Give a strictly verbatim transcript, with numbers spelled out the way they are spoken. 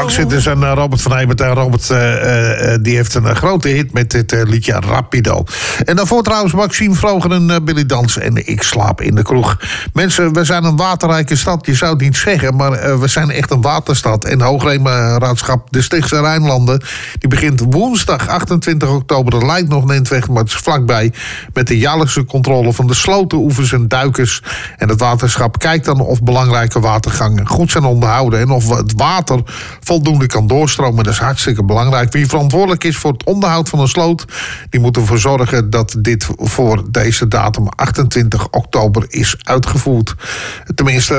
bank zit is een Robert van Hemert. En Robert uh, uh, die heeft een uh, grote hit met dit uh, liedje Rapido. En daarvoor trouwens Maxime Vroger en uh, Billy Dans en Ik slaap in de kroeg. Mensen, we zijn een waterrijke stad. Je zou het niet zeggen, maar uh, we zijn echt een waterstad. En Hoogheemraadschap de Stichtse Rijnlanden... die begint woensdag achtentwintig oktober. Dat lijkt nog net weg, maar het is vlakbij... met de jaarlijkse controle van de sloten, oevers en duikers. En het waterschap kijkt dan of belangrijke watergangen goed zijn onderhouden... en of het water voldoende kan doorstromen. Dat is hartstikke belangrijk. Wie verantwoordelijk is voor het onderhoud van een sloot... die moet ervoor zorgen dat dit voor deze datum achtentwintig oktober is uitgevoerd. Tenminste...